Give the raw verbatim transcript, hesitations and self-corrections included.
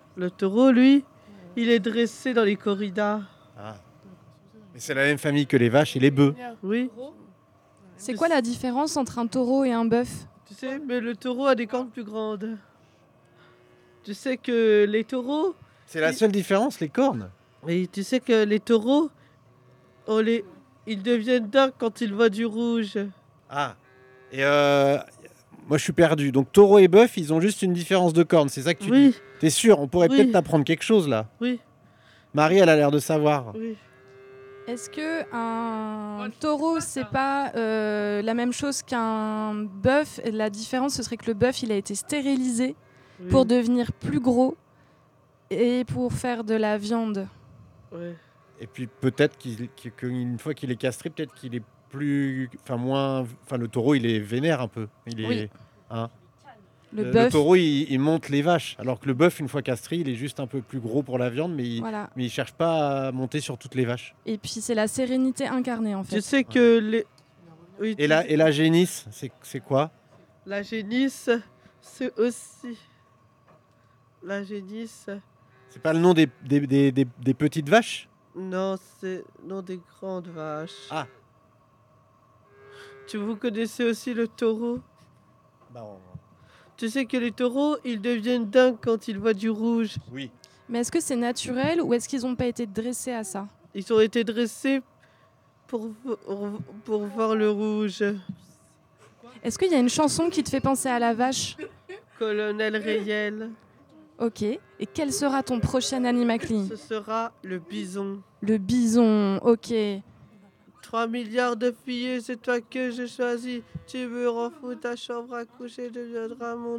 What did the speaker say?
Le taureau, lui, il est dressé dans les corridas. Ah. Mais c'est la même famille que les vaches et les bœufs. Oui. C'est quoi la différence entre un taureau et un bœuf? Tu sais, mais le taureau a des cornes plus grandes. Tu sais que les taureaux... C'est la seule différence, les cornes. Et tu sais que les taureaux, on les... ils deviennent dingues quand ils voient du rouge. Ah. Et euh, moi, je suis perdu. Donc, taureau et bœuf, ils ont juste une différence de cornes. C'est ça que tu Oui. dis? T'es sûr? On pourrait Oui. peut-être t'apprendre quelque chose, là. Oui. Marie, elle a l'air de savoir. Oui. Est-ce que un taureau, c'est pas euh, la même chose qu'un bœuf? La différence, ce serait que le bœuf, il a été stérilisé Oui. pour devenir plus gros et pour faire de la viande. Ouais. Et puis, peut-être qu'il, qu'il- qu'une fois qu'il est castré, peut-être qu'il est plus... Enfin, moins... Enfin, le taureau, il est vénère un peu. Il est... Oui. Hein. Le, Le, bœuf, le taureau, il, il monte les vaches. Alors que le bœuf, une fois castré, il est juste un peu plus gros pour la viande, mais il, voilà. mais il cherche pas à monter sur toutes les vaches. Et puis c'est la sérénité incarnée en fait. Tu sais que les... Oui, Et la, et la génisse, c'est, c'est quoi? La génisse, c'est aussi... La génisse... C'est pas le nom des, des, des, des, des petites vaches? Non, c'est non des grandes vaches. Ah. Tu vous connaissez aussi le taureau? Bah, on- Tu sais que les taureaux, ils deviennent dingues quand ils voient du rouge. Oui. Mais est-ce que c'est naturel ou est-ce qu'ils n'ont pas été dressés à ça? Ils ont été dressés pour, vo- pour voir le rouge. Est-ce qu'il y a une chanson qui te fait penser à la vache? Colonel Rayel, Ok. Et quel sera ton prochain animacli? ce sera le bison. Le bison, ok. Trois milliards de filles, c'est toi que j'ai choisi. Tu me rends fou, ta chambre à coucher deviendra mon